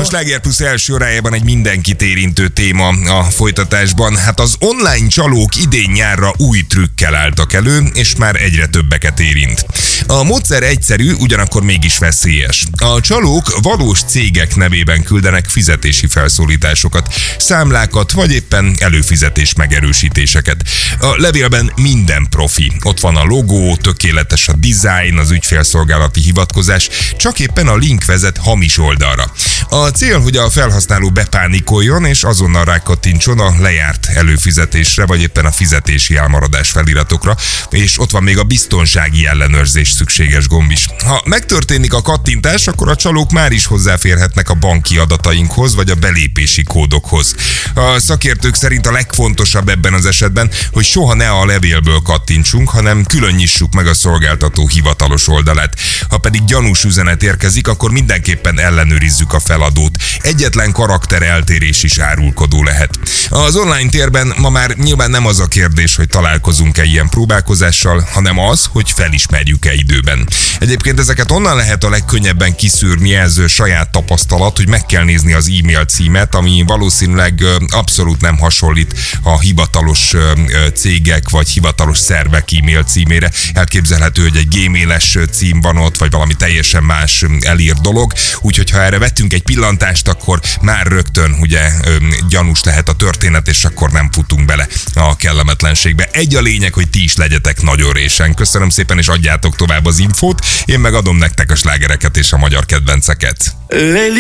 A Sláger Plus első órájában egy mindenkit érintő téma a folytatásban. Hát az online csalók idén nyárra új trükkel álltak elő, és már egyre többeket érint. A módszer egyszerű, ugyanakkor mégis veszélyes. A csalók valós cégek nevében küldenek fizetési felszólításokat, számlákat, vagy éppen előfizetés megerősítéseket. A levélben minden profi. Ott van a logó, tökéletes a design, az ügyfélszolgálati hivatkozás, csak éppen a link vezet hamis oldalra. A cél, hogy a felhasználó bepánikoljon és azonnal rákattintson a lejárt előfizetésre, vagy éppen a fizetési elmaradás feliratokra, és ott van még a biztonsági ellenőrzés szükséges gomb is. Ha megtörténik a kattintás, akkor a csalók már is hozzáférhetnek a banki adatainkhoz, vagy a belépési kódokhoz. A szakértők szerint a legfontosabb ebben az esetben, hogy soha ne a levélből kattintsunk, hanem külön nyissuk meg a szolgáltató hivatalos oldalát. Ha pedig gyanús üzenet érkezik, akkor mindenképpen ellenőrizzük a feladót. Egyetlen karakter eltérés is árulkodó lehet. Az online térben ma már nyilván nem az a kérdés, hogy találkozunk-e ilyen próbálkozással, hanem az, hogy felismerjük-e időben. Egyébként ezeket onnan lehet a legkönnyebben kiszűrni, ez saját tapasztalat, hogy meg kell nézni az e-mail címet, ami valószínűleg abszolút nem hasonlít a hivatalos cégek vagy hivatalos szervek e-mail címére. Elképzelhető, hogy egy gmail-es cím van ott, vagy valami teljesen más elírt dolog, úgyhogy ha erre vettünk egy pillantást, akkor már rögtön ugye gyanús lehet a történet, és akkor nem futunk bele a kellemetlenségbe. Egy a lényeg, hogy ti is legyetek nagyon résen. Köszönöm szépen, és adjátok tovább az infót, én meg adom nektek a slágereket és a magyar kedvenceket.